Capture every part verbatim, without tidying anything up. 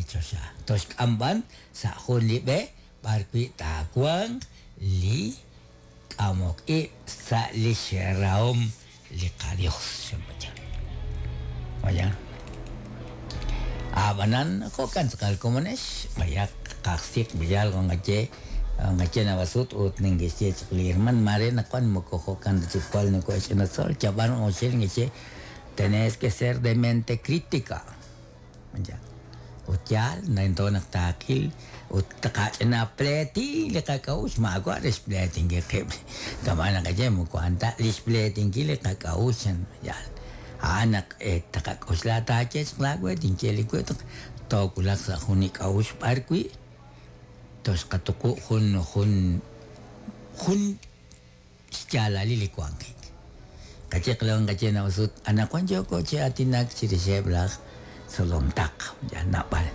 dichosa. Tos kamban sa huli be barkwi takwang li kamok i sa li sheraum li kadios sampaja. Vaya. Abanan ko kan sekal komunis banyak kaksik bijal ko ngace ngace na wasut ut ning gese clearman mare na kon mo ko kan tipal no ko na sol chaban o sel ngace tenés que ser de mente crítica. Manja. Utyal na ito nagtakil ut taka na pleti le kakaus magwa res pleting ke kamana kaje mo ko anta lis pleting le kakausan ya. Anak eh takakos la taches lagwe dincheli ko to to kulak sa hunik aus parkwi tos katuko hun hun hun scala lili kwangki kache klong kache na usut anak kwanjo ko che atinak siriseblah solong tak ya napal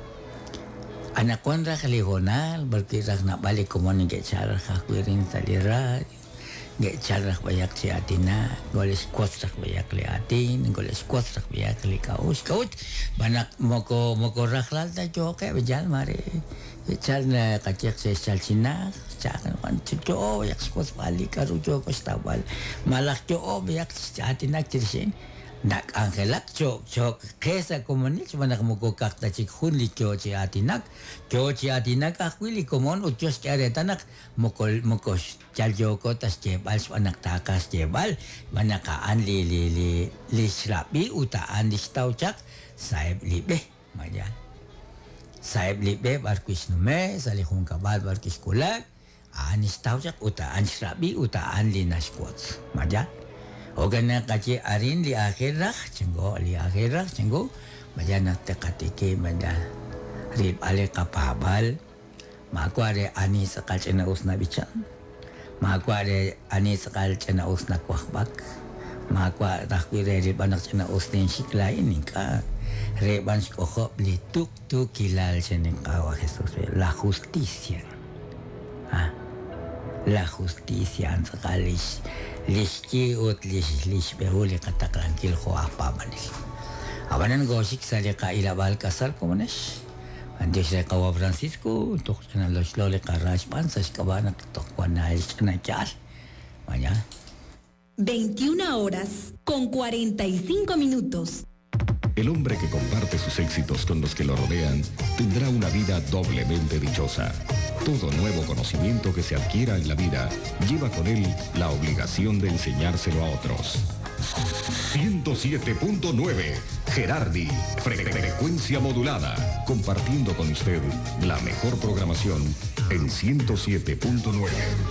anak kwan ra kalihonal berkirak nak balik kumon ge cara kakwirin salira ge cara bayak si atina goles kuatrak bayak li atin goles kuatrak bayak li kaus kaut banak moko moko raklal ta joke bejal mare echal na kacek se chal cina jangan kan jo yak spos balik karu jo ko stabal malak jo bayak si atina kirsin nak angkelak jo jo kesa komunis banak moko kakta cik hun li jo si atinak jo si atinak akwili komon ujos kare tanak moko moko chal jo ko tas jebal anak takas jebal manakaan li li li li srabi utaan di staucak saib libe majan saib libe barkis nume salihun kabal barkis kulak anis staucak utaan srabi utaan li naskot majan ogana kaci arin li akhirah cenggo li akhirah cenggo majan nak tekatike majan rib ale kapabal maku are ani sakal cena usna bican maku are ani sakal cena usna kuahbak maku takwi rib anak cena usnin sikla ini ka reban skoho beli tuk tuk kilal cena kawah Jesus la justicia ah la justicia sekali liski ut lis lis behuli kata kelangkil ko apa manis awanan gosik saja ka ilabal kasar komunis andi saya kawa Francisco untuk channel los lole karas pansas kabana tok wanal chana chal maña veintiuna horas con cuarenta y cinco minutos. El hombre que comparte sus éxitos con los que lo rodean tendrá una vida doblemente dichosa. Todo nuevo conocimiento que se adquiera en la vida lleva con él la obligación de enseñárselo a otros. ciento siete punto nueve Gerardi, fre- frecuencia modulada, compartiendo con usted la mejor programación en ciento siete punto nueve.